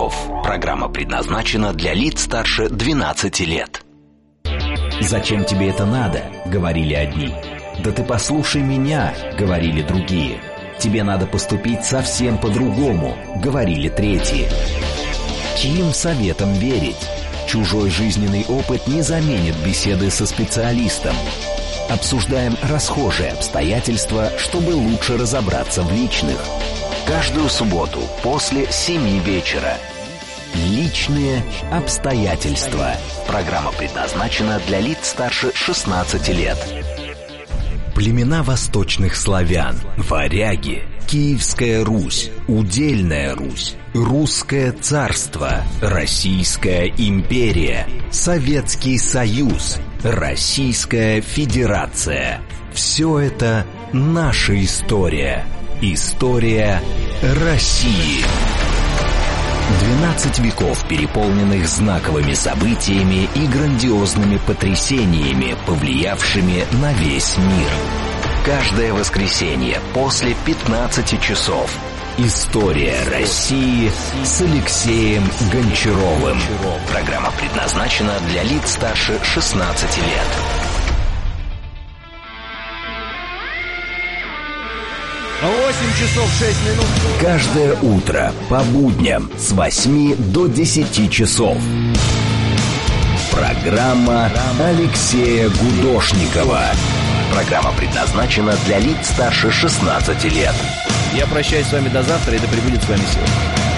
веков. Программа предназначена для лиц старше 12 лет. «Зачем тебе это надо?» — говорили одни. «Да ты послушай меня», — говорили другие. «Тебе надо поступить совсем по-другому», — говорили третьи. Чьим советам верить? Чужой жизненный опыт не заменит беседы со специалистом. Обсуждаем расхожие обстоятельства, чтобы лучше разобраться в личных. Каждую субботу после 7 вечера. Личные обстоятельства. Программа предназначена для лиц старше 16 лет. Племена восточных славян, варяги, Киевская Русь, Удельная Русь, Русское царство, Российская империя, Советский Союз, Российская Федерация. Все это наша история. История России. 12 веков, переполненных знаковыми событиями и грандиозными потрясениями, повлиявшими на весь мир. Каждое воскресенье после 15 часов. История России с Алексеем Гончаровым. Программа предназначена для лиц старше 16 лет. 8 часов 6 минут. Каждое утро по будням с 8 до 10 часов. Программа Алексея Гудошникова. Программа предназначена для лиц старше 16 лет. Я прощаюсь с вами до завтра, и да пребудет с вами сила.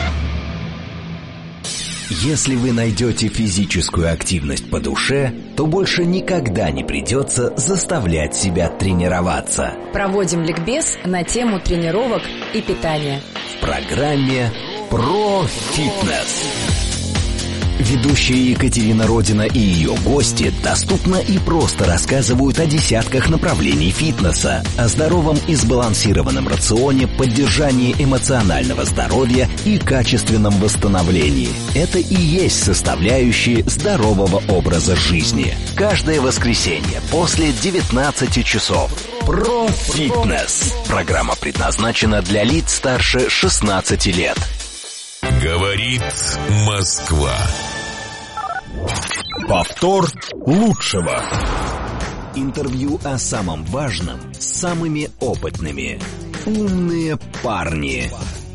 Если вы найдете физическую активность по душе, то больше никогда не придется заставлять себя тренироваться. Проводим ликбез на тему тренировок и питания. В программе «Про фитнес». Ведущие Екатерина Родина и ее гости доступно и просто рассказывают о десятках направлений фитнеса, о здоровом и сбалансированном рационе, поддержании эмоционального здоровья и качественном восстановлении. Это и есть составляющие здорового образа жизни. Каждое воскресенье после 19 часов. Про фитнес. Программа предназначена для лиц старше 16 лет. Говорит Москва. Повтор лучшего. Интервью о самом важном с самыми опытными. Умные парни.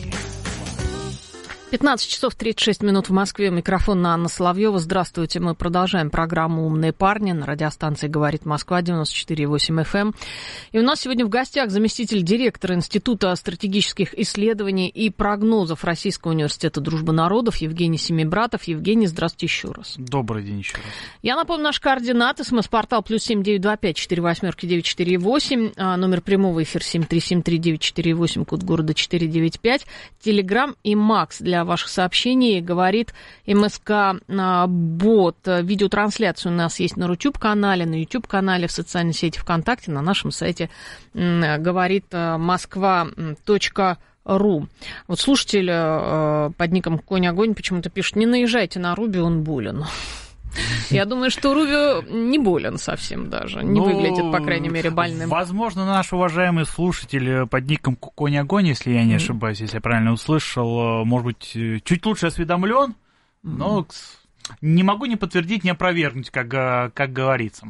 15 часов 36 минут в Москве. Микрофон Анна Соловьева. Здравствуйте. Мы продолжаем программу «Умные парни» на радиостанции «Говорит Москва» 94,8 FM. И у нас сегодня в гостях заместитель директора Института стратегических исследований и прогнозов Российского университета дружбы народов Евгений Семибратов. Евгений, здравствуйте еще раз. Добрый день еще раз. Я напомню, наши координаты. СМС-портал +7 925 48 948. Номер прямого эфира 7373948, код города 495. Телеграм и Макс для ваших сообщений. Говорит МСК-бот. Видеотрансляцию у нас есть на Рутюб-канале, на YouTube-канале, в социальной сети ВКонтакте, на нашем сайте говорит Москва.ру. Вот слушатель под ником Конь-Огонь почему-то пишет: не наезжайте на Руби, он болен. Я думаю, что Рубио не болен совсем даже. Не выглядит, по крайней мере, больным. Возможно, наш уважаемый слушатель под ником Конь-Огонь, если я не ошибаюсь, если я правильно услышал, может быть, чуть лучше осведомлен, но не могу ни подтвердить, ни опровергнуть, как говорится.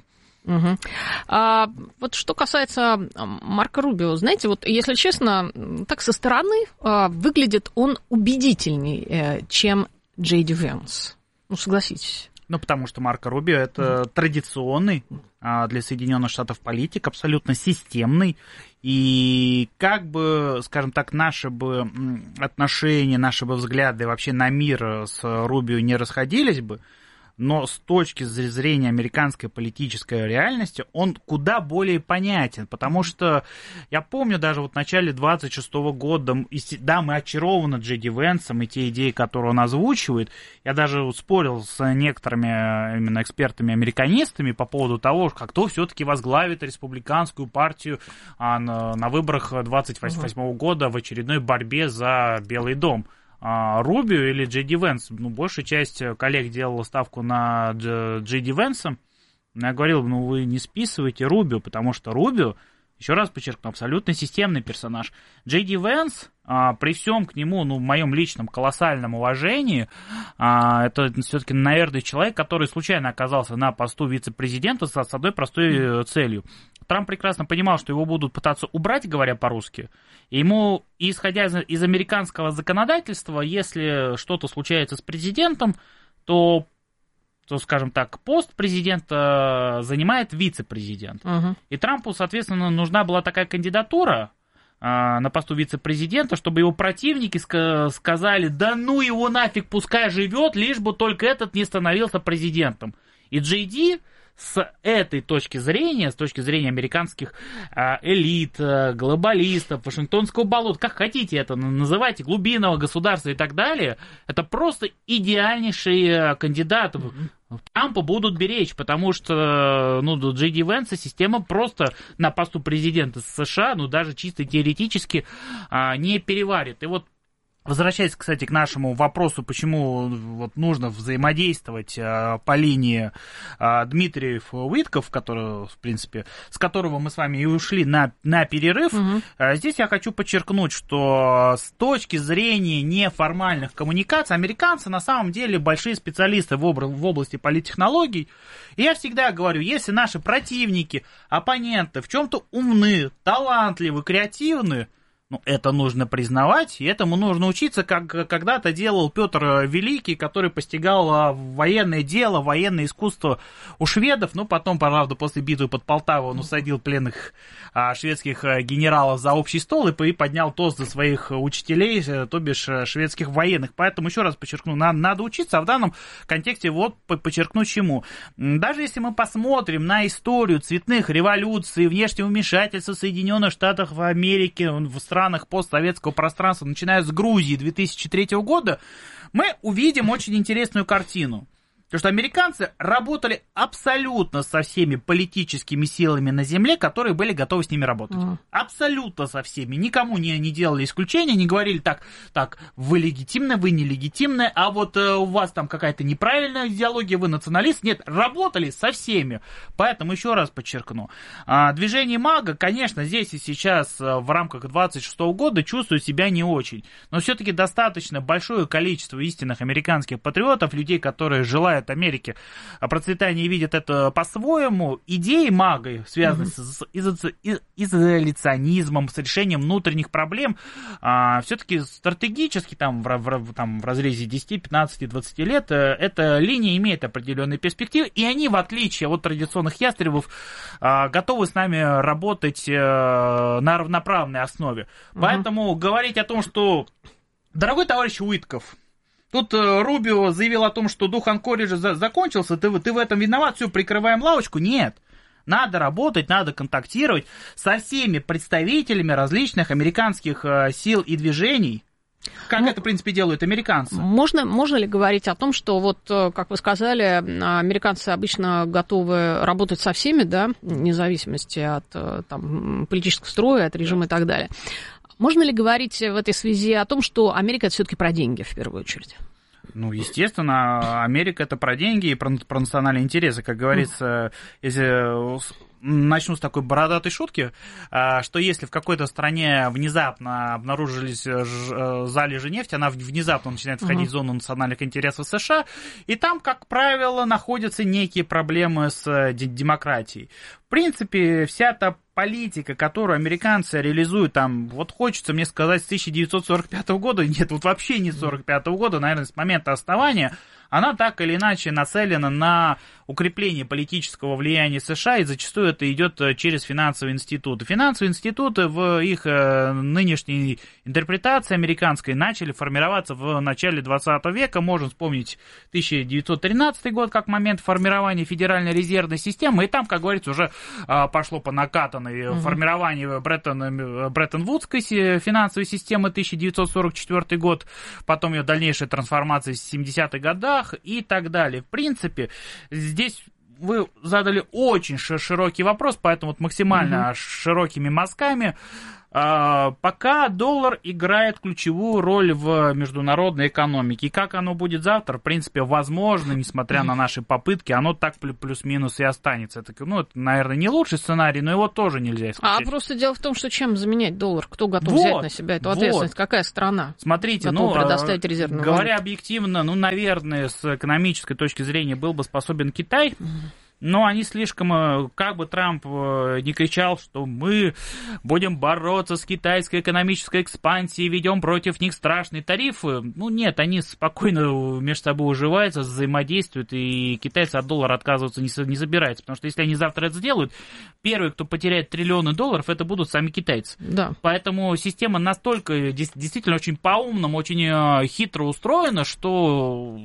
Вот что касается Марко Рубио, знаете, вот если честно, так со стороны выглядит он убедительней, чем Джей Ди Венс. Ну, согласитесь. Ну, потому что Марко Рубио – это традиционный для Соединенных Штатов политик, абсолютно системный. И как бы, скажем так, наши бы отношения, наши бы взгляды вообще на мир с Рубио не расходились бы, но с точки зрения американской политической реальности он куда более понятен, потому что я помню даже вот в начале 26-го года, да, мы очарованы Джей Ди Венсом и те идеи, которые он озвучивает. Я даже спорил с некоторыми именно экспертами-американистами по поводу того, кто все-таки возглавит республиканскую партию на выборах 28-го года в очередной борьбе за Белый дом. Рубио или Джей Ди Венс. Ну, большая часть коллег делала ставку на Джей Ди Венса. Я говорил, вы не списывайте Рубио, потому что Рубио Еще раз подчеркну, абсолютно системный персонаж. Джей Ди Венс, при всем к нему, в моем личном колоссальном уважении, это все-таки, наверное, человек, который случайно оказался на посту вице-президента с одной простой целью. Трамп прекрасно понимал, что его будут пытаться убрать, говоря по-русски. И ему, исходя из американского законодательства, если что-то случается с президентом, то, скажем так, пост президента занимает вице-президент. И Трампу, соответственно, нужна была такая кандидатура на посту вице-президента, чтобы его противники сказали: да ну его нафиг, пускай живет, лишь бы только этот не становился президентом. И Джей Ди с этой точки зрения, с точки зрения американских элит, глобалистов, Вашингтонского болота, как хотите это называйте, глубинного государства и так далее, это просто идеальнейший кандидат. Трампа будут беречь, потому что Джей Ди Венса система просто на посту президента США, даже чисто теоретически не переварит. И вот, возвращаясь, кстати, к нашему вопросу, почему нужно взаимодействовать по линии Дмитриев-Уитков, в принципе, с которого мы с вами и ушли на перерыв, здесь я хочу подчеркнуть, что с точки зрения неформальных коммуникаций, американцы на самом деле большие специалисты в области политтехнологий. И я всегда говорю, если наши противники, оппоненты в чем-то умны, талантливы, креативны, это нужно признавать, и этому нужно учиться, как когда-то делал Петр Великий, который постигал военное дело, военное искусство у шведов, потом, правда, после битвы под Полтавой он усадил пленных шведских генералов за общий стол и поднял тост за своих учителей, то бишь шведских военных. Поэтому, еще раз подчеркну, надо учиться, а в данном контексте подчеркну чему. Даже если мы посмотрим на историю цветных революций, внешнего вмешательства Соединенных Штатов Америки в странах постсоветского пространства, начиная с Грузии 2003 года, мы увидим очень интересную картину. Потому что американцы работали абсолютно со всеми политическими силами на земле, которые были готовы с ними работать. Абсолютно со всеми. Никому не делали исключения, не говорили: так, вы легитимны, вы нелегитимны, а вот у вас там какая-то неправильная идеология, вы националист. Нет, работали со всеми. Поэтому еще раз подчеркну. Движение МАГА, конечно, здесь и сейчас в рамках 26-го года чувствует себя не очень. Но все-таки достаточно большое количество истинных американских патриотов, людей, которые желают Америки процветание, видят это по-своему. Идеи МАГА, связанные с изоляционизмом, с решением внутренних проблем, все-таки стратегически в разрезе 10, 15, 20 лет эта линия имеет определенные перспективы, и они, в отличие от традиционных ястребов, готовы с нами работать на равноправной основе. Поэтому говорить о том, что, дорогой товарищ Уитков, тут Рубио заявил о том, что дух Анкориджа закончился, ты в этом виноват, все, прикрываем лавочку. Нет, надо работать, надо контактировать со всеми представителями различных американских сил и движений, как это, в принципе, делают американцы. Можно ли говорить о том, что, как вы сказали, американцы обычно готовы работать со всеми, да, вне зависимости от политического строя, от режима и так далее. Можно ли говорить в этой связи о том, что Америка — это все-таки про деньги в первую очередь? Естественно, Америка — это про деньги и про национальные интересы. Как говорится, если начну с такой бородатой шутки, что если в какой-то стране внезапно обнаружились залежи нефти, она внезапно начинает входить в зону национальных интересов США, и там, как правило, находятся некие проблемы с демократией. В принципе, вся та политика, которую американцы реализуют, хочется мне сказать, с 1945 года, нет, вообще не с 1945 года, наверное, с момента основания, она так или иначе нацелена на укрепление политического влияния США, и зачастую это идет через финансовые институты. Финансовые институты в их нынешней интерпретации американской начали формироваться в начале 20 века. Можно вспомнить 1913 год как момент формирования Федеральной резервной системы, и там, как говорится, уже пошло по накатанной формирование Бреттон-Вудской финансовой системы 1944 год, потом ее дальнейшая трансформация в 70-х годах и так далее. В принципе, здесь вы задали очень широкий вопрос, поэтому максимально широкими мазками пока доллар играет ключевую роль в международной экономике. И как оно будет завтра, в принципе, возможно, несмотря на наши попытки, оно так плюс-минус и останется. Это, наверное, не лучший сценарий, но его тоже нельзя исключать. А просто дело в том, что чем заменять доллар? Кто готов взять на себя эту ответственность? Какая страна? Смотрите, предоставить резервную говоря валюту? Объективно, наверное, с экономической точки зрения был бы способен Китай. Но они слишком, как бы Трамп не кричал, что мы будем бороться с китайской экономической экспансией, ведем против них страшные тарифы. Нет, они спокойно между собой уживаются, взаимодействуют, и китайцы от доллара отказываться не собираются. Потому что если они завтра это сделают, первые, кто потеряет триллионы долларов, это будут сами китайцы. Да. Поэтому система настолько действительно очень по-умному, очень хитро устроена, что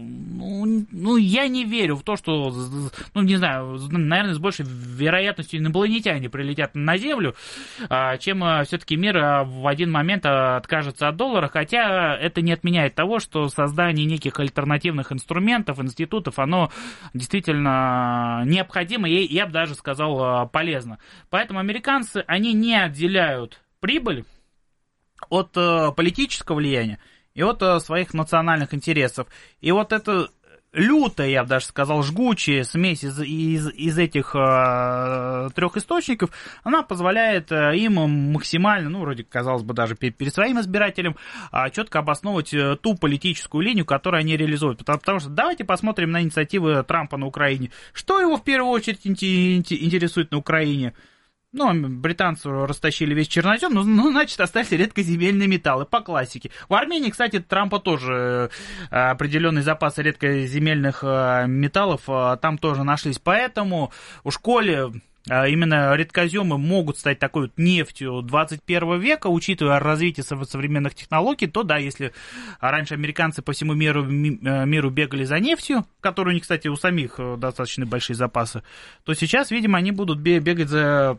я не верю в то, что, не знаю, наверное, с большей вероятностью инопланетяне прилетят на Землю, чем все-таки мир в один момент откажется от доллара, хотя это не отменяет того, что создание неких альтернативных инструментов, институтов, оно действительно необходимо и, я бы даже сказал, полезно. Поэтому американцы, они не отделяют прибыль от политического влияния и от своих национальных интересов. И вот это лютая, я бы даже сказал, жгучая смесь из этих трех источников, она позволяет им максимально, вроде, казалось бы, даже перед своим избирателем четко обосновывать ту политическую линию, которую они реализуют. Потому что давайте посмотрим на инициативы Трампа на Украине. Что его в первую очередь интересует на Украине? Британцы растащили весь чернозем, значит, остались редкоземельные металлы, по классике. В Армении, кстати, Трампа тоже определенные запасы редкоземельных металлов там тоже нашлись. Поэтому у школе именно редкоземы могут стать такой вот нефтью 21 века, учитывая развитие современных технологий, то да, если раньше американцы по всему миру бегали за нефтью, которую у них, кстати, у самих достаточно большие запасы, то сейчас, видимо, они будут бегать за...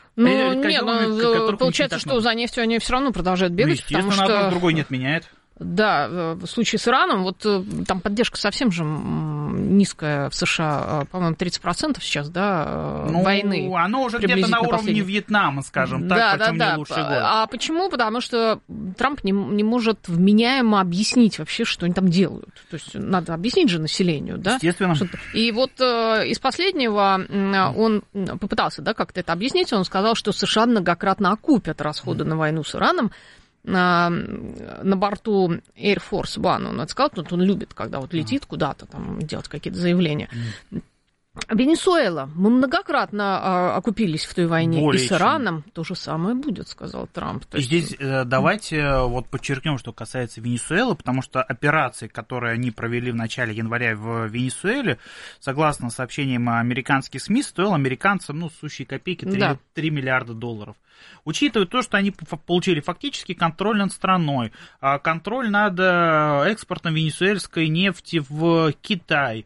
получается, что за нефтью они все равно продолжают бегать, потому что... одно другое не отменяет. Да, в случае с Ираном, там поддержка совсем же низкая в США, по-моему, 30% сейчас, войны. Оно уже где-то на уровне Вьетнама, скажем так, причем не лучший год. А почему? Потому что Трамп не может вменяемо объяснить вообще, что они там делают. То есть надо объяснить же населению, да? Естественно. И из последнего он попытался, как-то это объяснить, он сказал, что США многократно окупят расходы на войну с Ираном. На борту Air Force One, он это сказал, он любит, когда летит куда-то, там, делать какие-то заявления. Венесуэла. Мы многократно окупились в той войне. Более и с Ираном то же самое будет, сказал Трамп. И здесь давайте подчеркнем, что касается Венесуэлы, потому что операции, которые они провели в начале января в Венесуэле, согласно сообщениям американских СМИ, стоил американцам, сущие копейки, 3 миллиарда долларов. Учитывая то, что они получили фактически контроль над страной, контроль над экспортом венесуэльской нефти в Китай,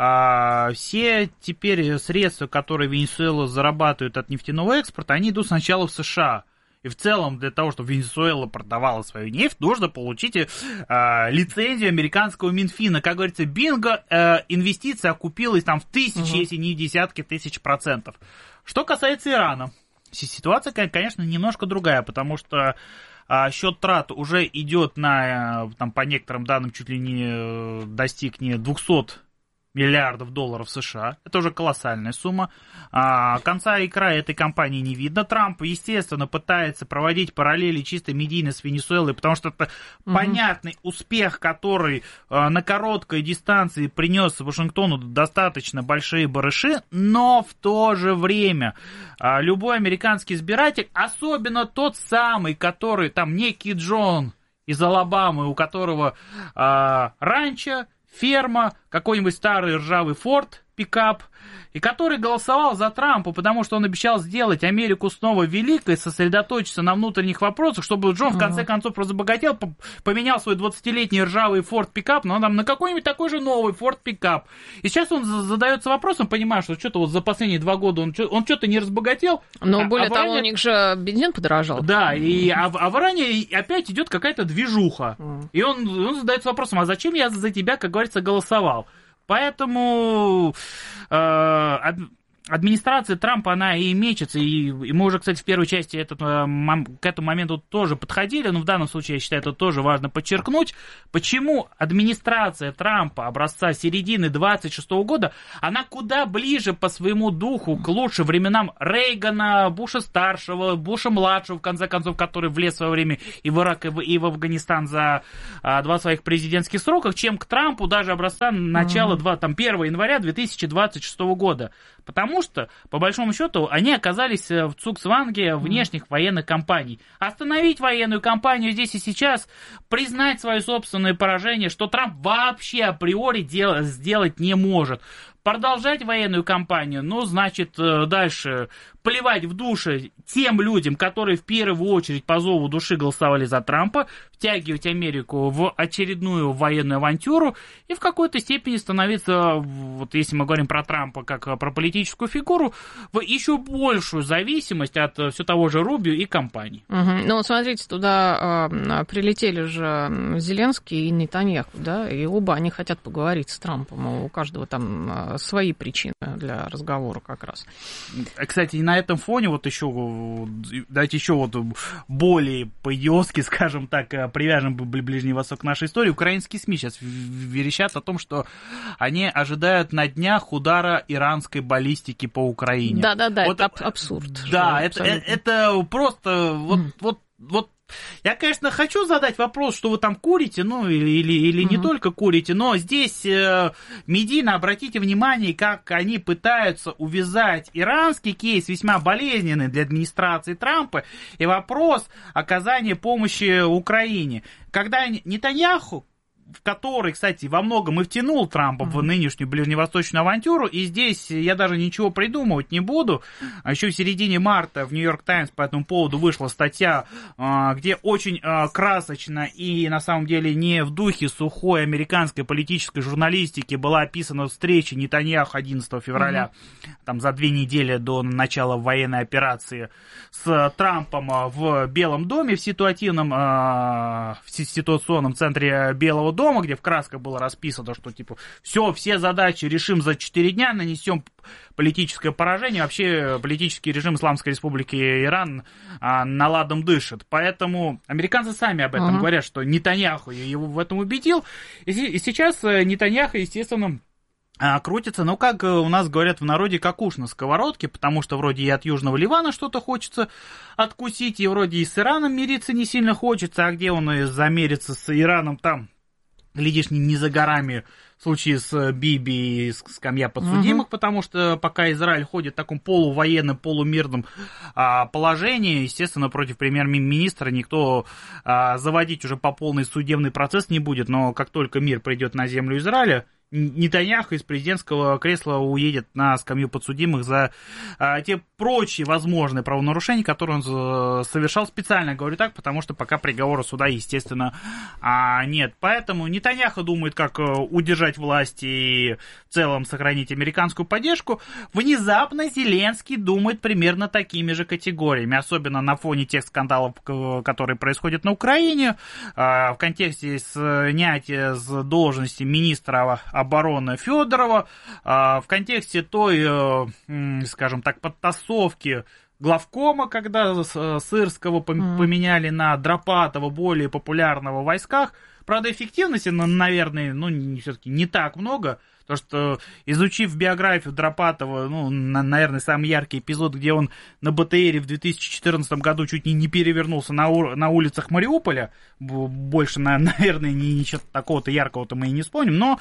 все теперь средства, которые Венесуэла зарабатывает от нефтяного экспорта, они идут сначала в США. И в целом для того, чтобы Венесуэла продавала свою нефть, нужно получить лицензию американского Минфина. Как говорится, бинго, инвестиция окупилась там в тысячи, если не десятки тысяч %. Что касается Ирана, ситуация, конечно, немножко другая, потому что счет трат уже идет по некоторым данным, чуть ли не достиг не 200 миллиардов долларов США. Это уже колоссальная сумма. Конца и края этой кампании не видно. Трамп, естественно, пытается проводить параллели чисто медийно с Венесуэлой, потому что это понятный успех, который на короткой дистанции принес Вашингтону достаточно большие барыши, но в то же время любой американский избиратель, особенно тот самый, который там некий Джон из Алабамы, у которого ранчо, ферма, какой-нибудь старый ржавый Форд, пикап, и который голосовал за Трампа, потому что он обещал сделать Америку снова великой, сосредоточиться на внутренних вопросах, чтобы Джон в конце концов разбогател, поменял свой 20-летний ржавый Форд пикап, но на какой-нибудь такой же новый Форд пикап. И сейчас он задается вопросом, понимая, что что-то за последние 2 года он что-то не разбогател. Но более того, у них же бензин подорожал. Да, а в Иране опять идет какая-то движуха. И он задается вопросом, а зачем я за тебя, как говорится, голосовал? Поэтому администрация Трампа, она и мечется, и мы уже, кстати, в первой части к этому моменту тоже подходили, но в данном случае, я считаю, это тоже важно подчеркнуть, почему администрация Трампа образца середины 26 года, она куда ближе по своему духу к лучшим временам Рейгана, Буша-старшего, Буша-младшего, в конце концов, который влез в свое время и в Ирак, и в Афганистан за 2 своих президентских сроках, чем к Трампу даже образца начала 1 января 2026 года. Потому что, по большому счету, они оказались в цугцванге внешних военных кампаний. Остановить военную кампанию здесь и сейчас, признать свое собственное поражение, что Трамп вообще априори сделать не может. Продолжать военную кампанию, значит, дальше плевать в душе тем людям, которые в первую очередь по зову души голосовали за Трампа, втягивать Америку в очередную военную авантюру и в какой-то степени становиться, вот если мы говорим про Трампа как про политическую фигуру, в еще большую зависимость от все того же Рубио и компаний. Ну, смотрите, туда прилетели же Зеленский и Нетаньяху, да, и оба они хотят поговорить с Трампом, у каждого там свои причины для разговора как раз. Кстати, на этом фоне давайте еще более по-идиотски, скажем так, привяжем Ближний Восток к нашей истории. Украинские СМИ сейчас верещат о том, что они ожидают на днях удара иранской баллистики по Украине. Да-да-да, это абсурд. Да, это просто вот я, конечно, хочу задать вопрос, что вы там курите, или не только курите, но здесь медийно обратите внимание, как они пытаются увязать иранский кейс, весьма болезненный для администрации Трампа, и вопрос оказания помощи Украине. Когда Нетаньяху, в который, кстати, во многом и втянул Трампа в нынешнюю ближневосточную авантюру, и здесь я даже ничего придумывать не буду. Еще в середине марта в Нью-Йорк Таймс по этому поводу вышла статья, где очень красочно и, на самом деле, не в духе сухой американской политической журналистики была описана встреча Нетаньяху 11 февраля, там за 2 недели до начала военной операции, с Трампом в Белом доме, в ситуационном центре Белого дома, где в красках было расписано, что типа все задачи решим за 4 дня, нанесем политическое поражение. Вообще политический режим Исламской Республики Иран наладом дышит. Поэтому американцы сами об этом говорят, что Нетаньяху его в этом убедил. И сейчас Нетаньяху, естественно, крутится, как у нас говорят в народе, как уж на сковородке, потому что вроде и от Южного Ливана что-то хочется откусить, и вроде и с Ираном мириться не сильно хочется, а где он и замерится с Ираном, там, глядишь, не за горами в случае с Биби и скамья подсудимых, потому что пока Израиль ходит в таком полувоенном, полумирном положении, естественно, против премьер-министра никто заводить уже по полный судебный процесс не будет, но как только мир придет на землю Израиля, Нетаньяху из президентского кресла уедет на скамью подсудимых за те прочие возможные правонарушения, которые он совершал. Специально говорю так, потому что пока приговора суда, естественно, нет. Поэтому Нетаньяху думает, как удержать власть и в целом сохранить американскую поддержку. Внезапно Зеленский думает примерно такими же категориями, особенно на фоне тех скандалов, которые происходят на Украине, в контексте снятия с должности министра обороны Федорова, в контексте той, скажем так, подтасовки главкома, когда Сырского поменяли на Дропатова, более популярного в войсках. Правда, эффективности, наверное, все-таки не так много. Потому что, изучив биографию Дропатова, наверное, самый яркий эпизод, где он на БТРе в 2014 году чуть не перевернулся на улицах Мариуполя, больше, наверное, ничего такого-то яркого-то мы и не вспомним, но,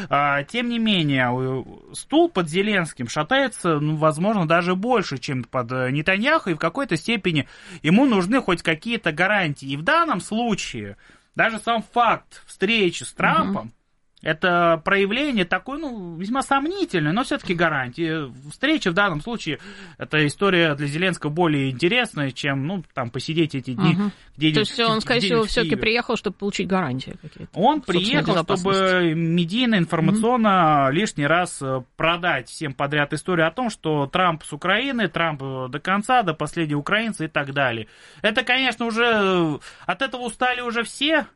тем не менее, стул под Зеленским шатается, возможно, даже больше, чем под Нетаньяху, и в какой-то степени ему нужны хоть какие-то гарантии. И в данном случае даже сам факт встречи с Трампом, это проявление такой, весьма сомнительной, но все-таки гарантии. Встреча в данном случае, это история для Зеленского более интересная, чем, посидеть эти дни. То есть он, скорее всего, все-таки приехал, чтобы получить гарантии какие-то? Он приехал, чтобы медийно, информационно лишний раз продать всем подряд историю о том, что Трамп с Украины, Трамп до конца, до последнего украинца и так далее. Это, конечно, уже от этого устали уже все.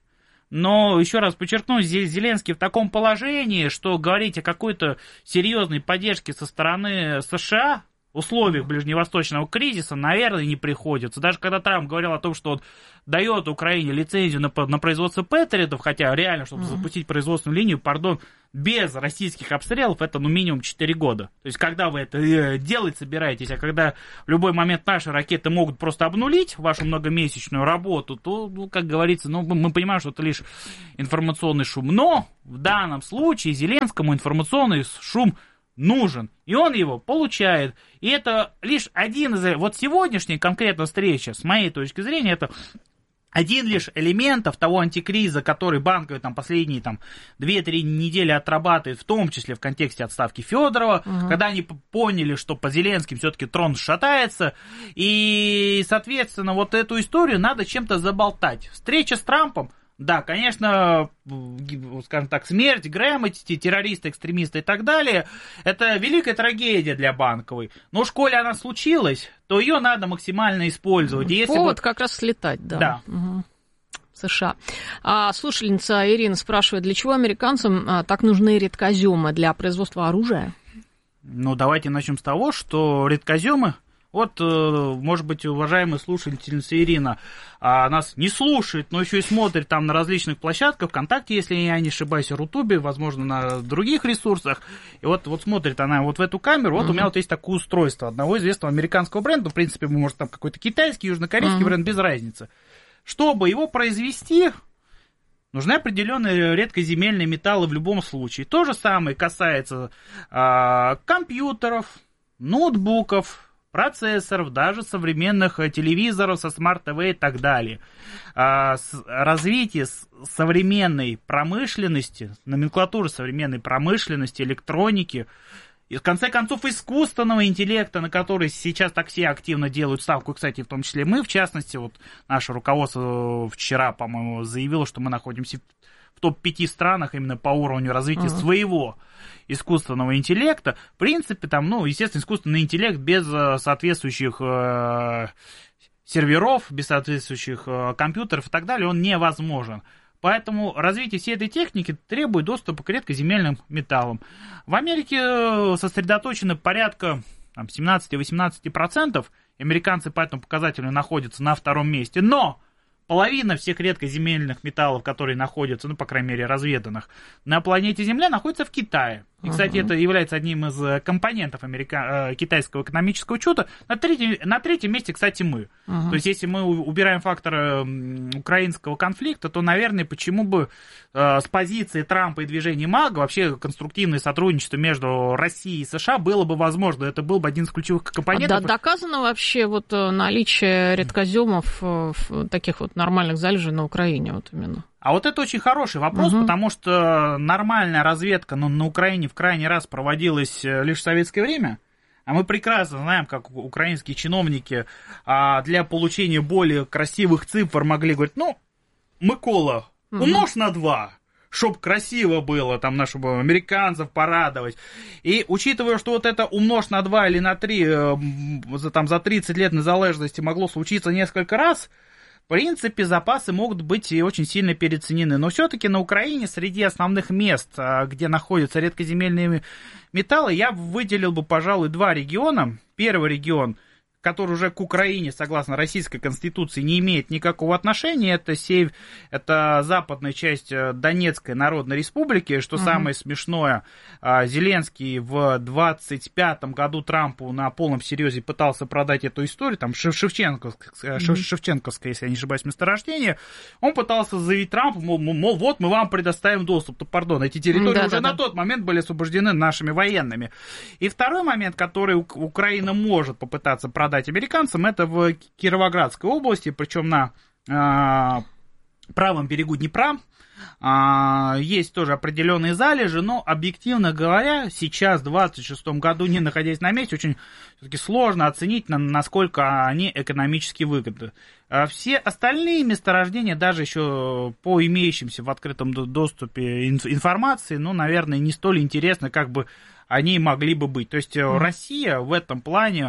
Но, еще раз подчеркну, Зеленский в таком положении, что говорить о какой-то серьезной поддержке со стороны США в условиях ближневосточного кризиса, наверное, не приходится. Даже когда Трамп говорил о том, что он дает Украине лицензию на производство Патриотов, хотя реально, чтобы запустить производственную линию, без российских обстрелов, это минимум 4 года. То есть, когда вы это делать собираетесь, а когда в любой момент наши ракеты могут просто обнулить вашу многомесячную работу, то, как говорится, мы понимаем, что это лишь информационный шум. Но в данном случае Зеленскому информационный шум нужен, и он его получает. И это лишь один из... Вот сегодняшняя конкретно встреча, с моей точки зрения, это один лишь элементов того антикриза, который банковый последние 2-3 недели отрабатывает, в том числе в контексте отставки Федорова, когда они поняли, что по Зеленским все-таки трон шатается, и, соответственно, вот эту историю надо чем-то заболтать. Встреча с Трампом, да, конечно, скажем так, смерть Грэма, террористы, экстремисты и так далее, это великая трагедия для Банковой. Но уж коли она случилась, то ее надо максимально использовать. И повод как раз слетать, да. Да. Угу. США. Слушательница Ирина спрашивает, для чего американцам так нужны редкоземы для производства оружия? Давайте начнем с того, что редкоземы... Вот, может быть, уважаемая слушательница Ирина нас не слушает, но еще и смотрит там на различных площадках, ВКонтакте, если я не ошибаюсь, в Рутубе, возможно, на других ресурсах. И вот смотрит она вот в эту камеру. Вот у меня вот есть такое устройство одного известного американского бренда. В принципе, может, там какой-то китайский, южнокорейский бренд, без разницы. Чтобы его произвести, нужны определенные редкоземельные металлы в любом случае. То же самое касается компьютеров, ноутбуков, процессоров, даже современных телевизоров со смарт-ТВ и так далее. Развитие современной промышленности, номенклатуры современной промышленности, электроники, и, в конце концов, искусственного интеллекта, на который сейчас так все активно делают ставку, кстати, в том числе мы, в частности, вот наше руководство вчера, по-моему, заявило, что мы находимся в топ-5 странах именно по уровню развития своего искусственного интеллекта. В принципе, естественно, искусственный интеллект без соответствующих серверов, без соответствующих компьютеров и так далее, он невозможен. Поэтому развитие всей этой техники требует доступа к редкоземельным металлам. В Америке сосредоточено порядка 17-18%. Американцы по этому показателю находятся на втором месте. Но половина всех редкоземельных металлов, которые находятся, по крайней мере, разведанных, на планете Земля, находится в Китае. И, кстати, это является одним из компонентов китайского экономического учета. На третьем месте, кстати, мы. То есть, если мы убираем фактор украинского конфликта, то, наверное, почему бы с позиции Трампа и движения МАГА вообще конструктивное сотрудничество между Россией и США было бы возможно. Это был бы один из ключевых компонентов. Да, доказано вообще наличие редкоземов таких нормальных залежей на Украине именно? А вот это очень хороший вопрос, потому что нормальная разведка на Украине в крайний раз проводилась лишь в советское время. А мы прекрасно знаем, как украинские чиновники для получения более красивых цифр могли говорить, Микола, умножь на 2, чтоб красиво было, чтобы американцев порадовать. И учитывая, что вот это умножь на 2 или на 3 за 30 лет незалежности могло случиться несколько раз, в принципе, запасы могут быть и очень сильно переоценены. Но все-таки на Украине среди основных мест, где находятся редкоземельные металлы, я выделил бы, пожалуй, 2 региона. Первый регион, который уже к Украине, согласно Российской Конституции, не имеет никакого отношения, это западная часть Донецкой Народной Республики. Что самое смешное, Зеленский в 25-м году Трампу на полном серьезе пытался продать эту историю, Шевченковская, если я не ошибаюсь, месторождение. Он пытался заявить Трампу, мол, вот мы вам предоставим доступ. Эти территории уже на тот момент были освобождены нашими военными. И второй момент, который Украина может попытаться продать американцам, это в Кировоградской области, причем на правом берегу Днепра. Есть тоже определенные залежи, но, объективно говоря, сейчас, в 2026 году, не находясь на месте, очень все-таки сложно оценить, насколько они экономически выгодны. Все остальные месторождения, даже еще по имеющимся в открытом доступе информации, наверное, не столь интересны, как бы они могли бы быть. То есть Россия в этом плане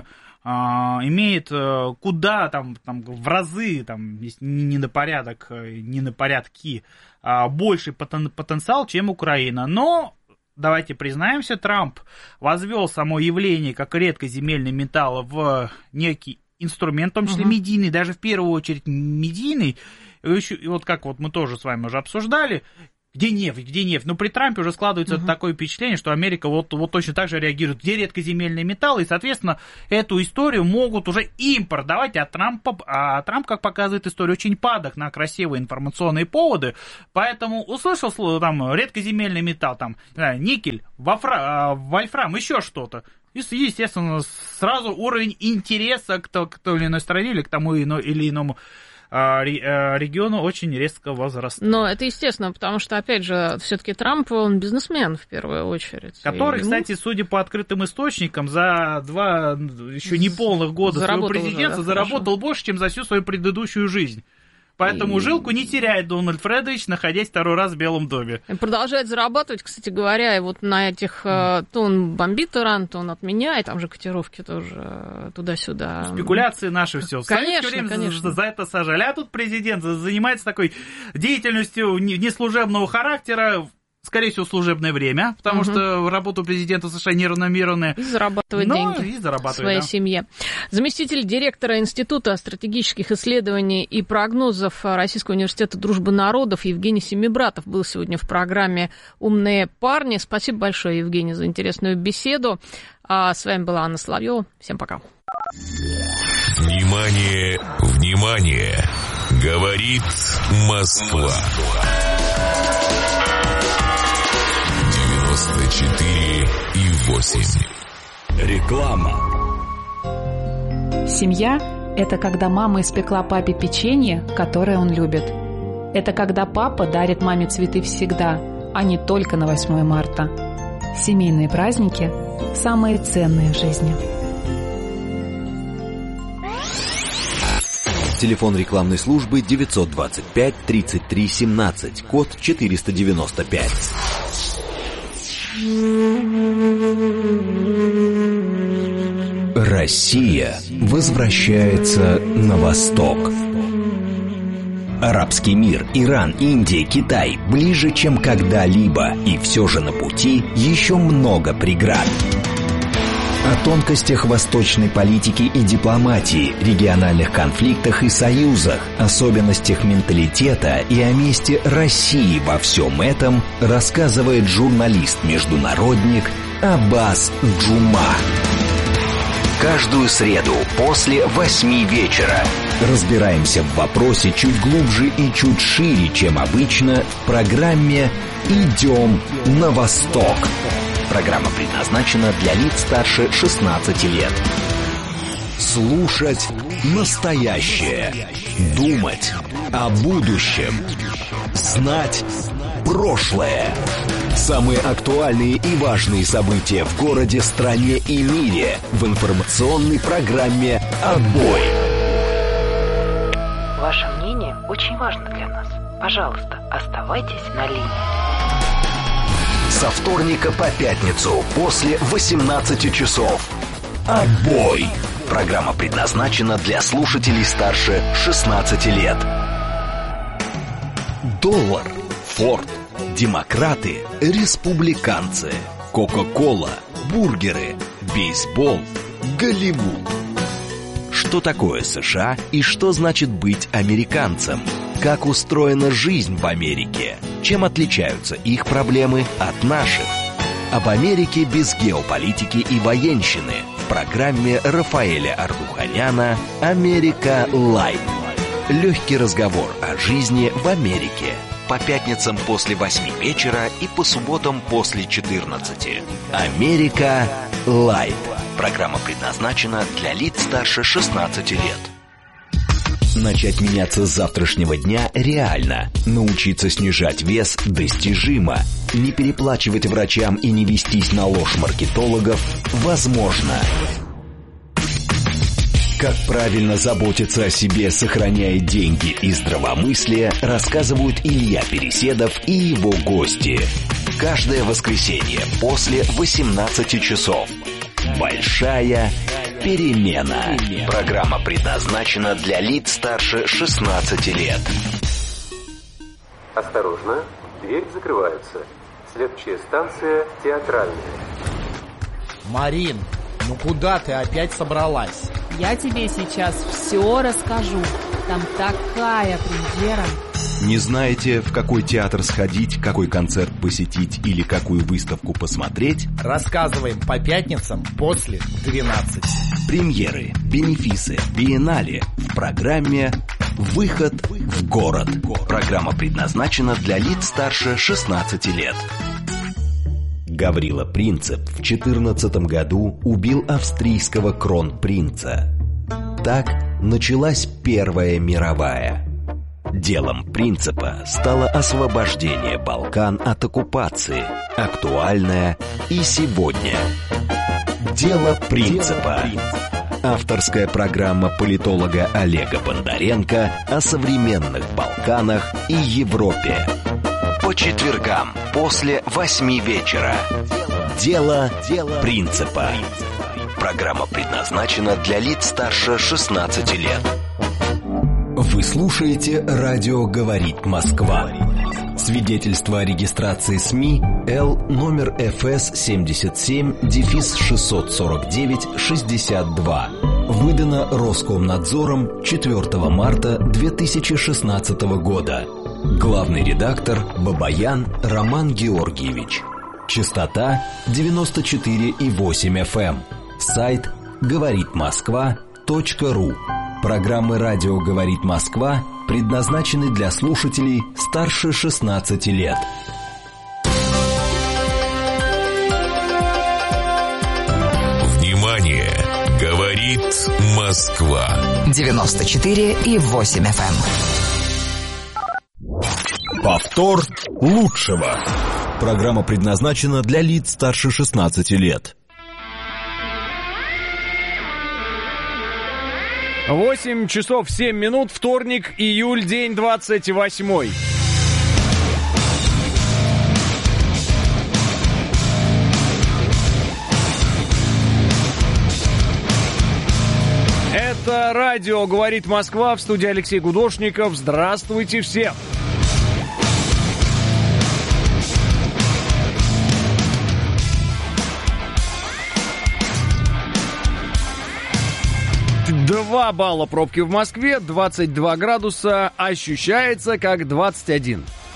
имеет куда там в разы, там, не на порядок, не на порядки, больший потенциал, чем Украина. Но давайте признаемся, Трамп возвел само явление как редкоземельный металл в некий инструмент, в том числе медийный, даже в первую очередь медийный. И вот как вот мы тоже с вами уже обсуждали, где нефть? Но при Трампе уже складывается такое впечатление, что Америка вот точно так же реагирует, где редкоземельные металлы, и, соответственно, эту историю могут уже им продавать, а Трамп, как показывает история, очень падок на красивые информационные поводы, поэтому услышал слово, там, редкоземельный металл, там, никель, вольфрам, еще что-то. И, естественно, сразу уровень интереса к той или иной стране или к тому или иному региону очень резко возрастает. Но это естественно, потому что, опять же, все-таки Трамп, он бизнесмен в первую очередь. Который, кстати, судя по открытым источникам, за 2 еще неполных года своего президентства заработал больше, чем за всю свою предыдущую жизнь. Поэтому жилку не теряет Дональд Фредович, находясь 2 раз в Белом доме. И продолжает зарабатывать, кстати говоря, и вот на этих, то он бомбит Иран, то он отменяет, там же котировки тоже туда-сюда. Спекуляции наши все. Конечно. За это сажали. А тут президент занимается такой деятельностью неслужебного характера, скорее всего, служебное время, потому что работа президента США неравномерная. И зарабатывает деньги своей семье. Заместитель директора Института стратегических исследований и прогнозов Российского университета дружбы народов Евгений Семибратов был сегодня в программе «Умные парни». Спасибо большое, Евгений, за интересную беседу. С вами была Анна Соловьева. Всем пока. Внимание, внимание! Говорит Москва. 94,8. Реклама. Семья – это когда мама испекла папе печенье, которое он любит. Это когда папа дарит маме цветы всегда, а не только на 8 марта. Семейные праздники – самые ценные в жизни. Телефон рекламной службы 925 33 17, код 495. Россия возвращается на восток. Арабский мир, Иран, Индия, Китай ближе, чем когда-либо, и все же на пути еще много преград. О тонкостях восточной политики и дипломатии, региональных конфликтах и союзах, особенностях менталитета и о месте России во всем этом рассказывает журналист-международник Аббас Джума. Каждую среду после 8 вечера разбираемся в вопросе чуть глубже и чуть шире, чем обычно, в программе «Идем на восток». Программа предназначена для лиц старше 16 лет. Слушать настоящее. Думать о будущем. Знать прошлое. Самые актуальные и важные события в городе, стране и мире в информационной программе «Отбой». Ваше мнение очень важно для нас. Пожалуйста, оставайтесь на линии. Со вторника по пятницу после 18 часов. «Отбой». Программа предназначена для слушателей старше 16 лет. Доллар, Форд, демократы, республиканцы, Кока-кола, бургеры, бейсбол, Голливуд. Что такое США и что значит быть американцем? Как устроена жизнь в Америке? Чем отличаются их проблемы от наших? Об Америке без геополитики и военщины в программе Рафаэля Ардуханяна «Америка Лайв». Легкий разговор о жизни в Америке. По пятницам после 8 вечера и по субботам после 14. «Америка Лайв». Программа предназначена для лиц старше 16 лет. Начать меняться с завтрашнего дня реально. Научиться снижать вес достижимо. Не переплачивать врачам и не вестись на ложь маркетологов возможно. Как правильно заботиться о себе, сохраняя деньги и здравомыслие, рассказывают Илья Переседов и его гости. Каждое воскресенье после 18 часов. Большая Перемена. Программа предназначена для лиц старше 16 лет. Осторожно, дверь закрывается. Следующая станция Театральная. Марин, ну куда ты опять собралась? Я тебе сейчас все расскажу. Там такая премьера. Не знаете, в какой театр сходить, какой концерт посетить или какую выставку посмотреть? Рассказываем по пятницам после 12. Премьеры, бенефисы, биеннале в программе «Выход в город». Программа предназначена для лиц старше 16 лет. Гаврила Принцип в 14 году убил австрийского кронпринца. Так началась Первая мировая. Делом Принципа стало освобождение Балкан от оккупации, актуальное и сегодня. Дело Принципа. Авторская программа политолога Олега Бондаренко о современных Балканах и Европе. По четвергам после 8 вечера. Дело Принципа. Программа предназначена для лиц старше 16 лет. Вы слушаете «Радио говорит Москва». Свидетельство о регистрации СМИ Л номер ФС 77-649-62. Выдано Роскомнадзором 4 марта 2016 года. Главный редактор Бабаян Роман Георгиевич. Частота 94,8 FM. Сайт говоритмосква.ру. Программы «Радио говорит Москва» предназначены для слушателей старше 16 лет. Внимание! Говорит Москва. 94,8 FM. Повтор лучшего. Программа предназначена для лиц старше 16 лет. 8 часов 7 минут, вторник, июль, день 28. Это радио «Говорит Москва», в студии Алексей Гудошников. Здравствуйте всем! $2 балла пробки в Москве, 22 градуса, ощущается как 21.